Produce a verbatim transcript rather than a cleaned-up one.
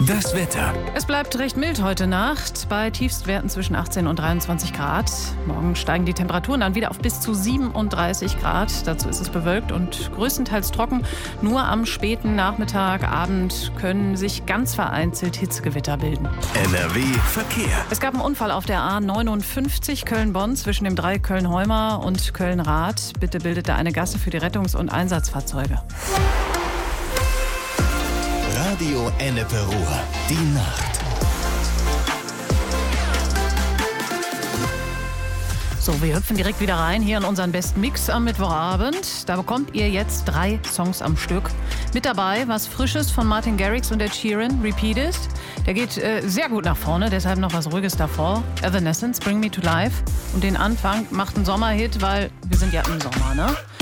Das Wetter. Es bleibt recht mild heute Nacht, bei Tiefstwerten zwischen achtzehn und dreiundzwanzig Grad. Morgen steigen die Temperaturen dann wieder auf bis zu siebenunddreißig Grad. Dazu ist es bewölkt und größtenteils trocken. Nur am späten Nachmittag, Abend können sich ganz vereinzelt Hitzegewitter bilden. N R W Verkehr. Es gab einen Unfall auf der A neunundfünfzig Köln-Bonn zwischen dem Dreieck Köln-Heuma und Köln-Rath. Bitte bildet da eine Gasse für die Rettungs- und Einsatzfahrzeuge. Radio Ennepe-Ruhr. Die Nacht. So, wir hüpfen direkt wieder rein hier in unseren besten Mix am Mittwochabend. Da bekommt ihr jetzt drei Songs am Stück. Mit dabei was Frisches von Martin Garrix und Ed Sheeran, Repeated. Der geht äh, sehr gut nach vorne, deshalb noch was Ruhiges davor. Evanescence, Bring Me to Life. Und den Anfang macht ein Sommerhit, weil wir sind ja im Sommer, ne?